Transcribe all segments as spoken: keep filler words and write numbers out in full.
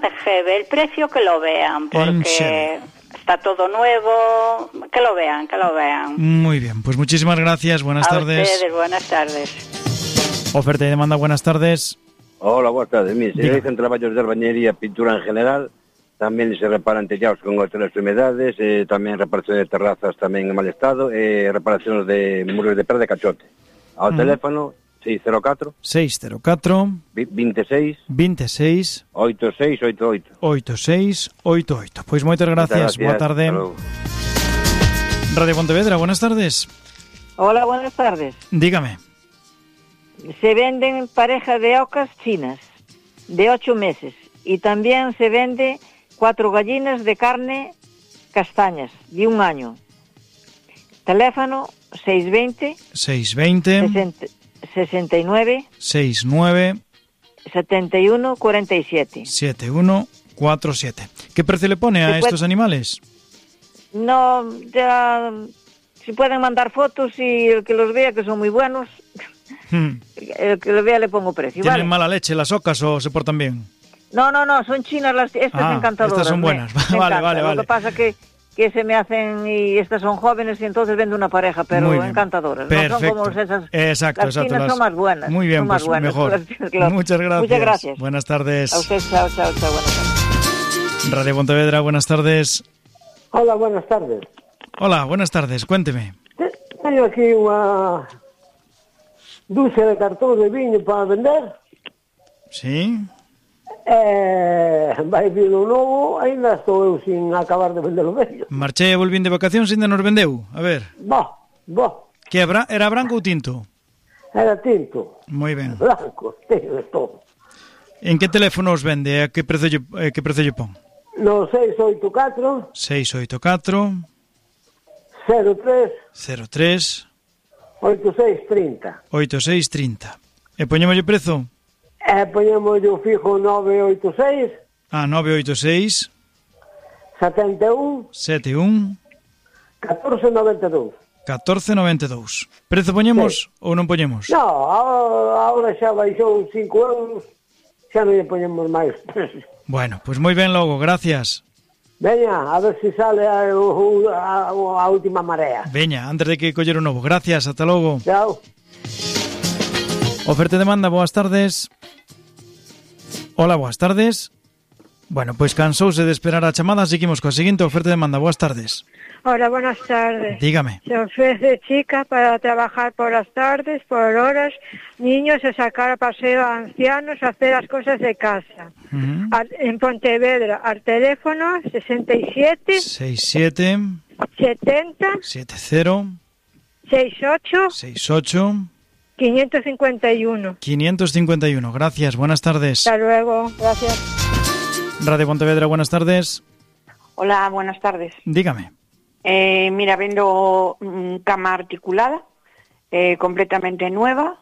G B, el precio que lo vean, porque está todo nuevo, que lo vean, que lo vean. Muy bien, pues muchísimas gracias, buenas a tardes. A ustedes, buenas tardes. Oferta y demanda, buenas tardes. Hola, buenas tardes. Mire, se realizan trabajos de albañería, pintura en general, también se reparan tellados con otras humedades, eh, también reparación de terrazas también en mal estado, eh, reparaciones de muros de pedra de cachote. Ao mm. teléfono seis cero catro seis cero catro veintiséis veintiséis ochenta y seis ochenta y ocho ochenta y seis ochenta y ocho. Pois moitas gracias, boa tarde. Radio Pontevedra, buenas tardes. Hola, buenas tardes. Dígame. Se venden pareja de ocas chinas de ocho meses y también se vende cuatro gallinas de carne castañas de un año. Teléfono seis veinte seis veinte sesenta y nueve sesenta y nueve setenta y uno cuarenta y siete setenta y uno cuarenta y siete. ¿Qué precio le pone a estos animales? No, ya si pueden mandar fotos y el que los vea, que son muy buenos, hmm. el que los vea le pongo precio. ¿Tienen ¿vale? mala leche las ocas o se portan bien? No, no, no, son chinas las estas ah, encantadoras. Estas son buenas. Me, me vale, encanta. vale, vale. Lo que pasa que que se me hacen y estas son jóvenes y entonces vendo una pareja, pero encantadoras. Perfecto. No son como esas. Exacto, las exacto. chinas las... son más buenas. Muy bien, son pues más buenas. mejor. Las... Muchas gracias. Muchas gracias. Buenas tardes. A usted, chao, chao, chao. Buenas tardes. Radio Pontevedra, buenas tardes. Hola, buenas tardes. Hola, buenas tardes. Cuénteme. Tengo aquí una dulce de cartón de viño para vender. Sí. Eh, vai vir o novo, ainda estou eu sin acabar de vender o vello. Marchei e volvín de vacacións e ainda nos vendeu. A ver. Bo, bo. Que era, era branco ou tinto? Era tinto. Moi ben. Branco, teño de todo. En que teléfono os vende? A que prezo lle, a que prezo lle pon? No seis oito catro seis oito catro cero tres cero tres oito seis trinta oito seis trinta. E poñémolle prezo? E poñemos o fijo nove oito seis Ah, nove oito seis setenta e un setenta e un catorce noventa e dous catorce noventa e dous. Prezo poñemos sí. ou non poñemos? No, agora xa baixou cinco euros, xa non lle poñemos máis. Bueno, pois pues moi ben logo, gracias. Veña, a ver se si sale a, a, a última marea. Veña, antes de que coller o novo. Gracias, ata logo. Chao. Oferta e demanda, boas tardes. Hola, boas tardes. Bueno, pois cansouse de esperar a chamada, seguimos coa seguinte oferta e demanda. Boas tardes. Hola, buenas tardes. Dígame. Se ofrece chica para trabajar por las tardes, por horas, niños, a sacar a paseo a ancianos, a hacer las cosas de casa. Uh-huh. A, en Pontevedra, al teléfono sesenta y siete sesenta y siete setenta setenta sesenta y ocho sesenta y ocho quinientos cincuenta y uno. quinientos cincuenta y uno. Gracias, buenas tardes. Hasta luego, gracias. Radio Pontevedra, buenas tardes. Hola, buenas tardes. Dígame. Eh, mira, vendo mm, cama articulada, eh, completamente nueva,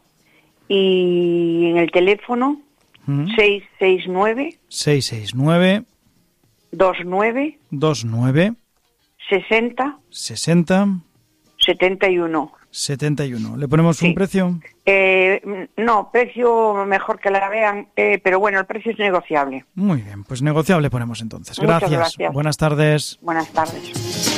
y en el teléfono uh-huh. seis seis nueve seis seis nueve dos nueve dos nueve sesenta sesenta setenta y uno. setenta y uno. ¿Le ponemos sí. un precio? Eh, no, precio mejor que la vean, eh, pero bueno, el precio es negociable. Muy bien, pues negociable ponemos entonces. Gracias. gracias. Buenas tardes. Buenas tardes.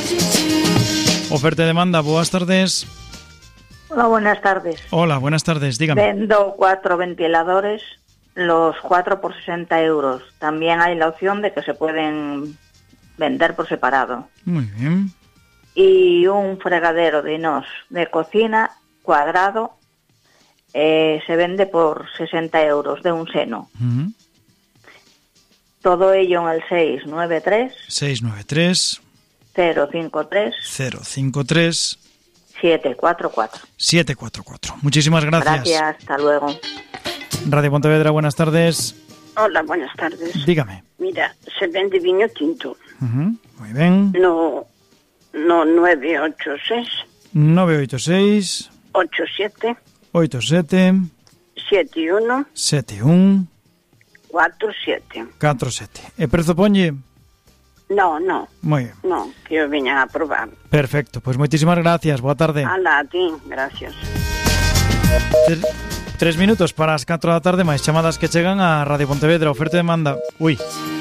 Oferta y demanda, buenas tardes. Hola, buenas tardes. Hola, buenas tardes, dígame. Vendo cuatro ventiladores, los cuatro por sesenta euros. También hay la opción de que se pueden vender por separado. Muy bien. Y un fregadero de inox de cocina cuadrado eh, se vende por sesenta euros de un seno. Uh-huh. Todo ello en el seis nueve tres seis nueve tres cero cinco tres cero cinco tres siete cuatro cuatro siete cuatro cuatro. Muchísimas gracias. Gracias, hasta luego. Radio Pontevedra, buenas tardes. Hola, buenas tardes. Dígame. Mira, se vende viño tinto. Uh-huh. Muy bien. No, no, nueve ocho seis nueve ocho seis ocho siete ocho siete siete uno siete uno cuatro siete cuatro siete. ¿El precio poñe? No, no. Muy bien. No, que yo vine a probar. Perfecto, pues muchísimas gracias. Boa tarde. Hala, a ti, gracias. Tres minutos para as catro da tarde, máis chamadas que chegan a Radio Pontevedra. Oferta e demanda. Ui.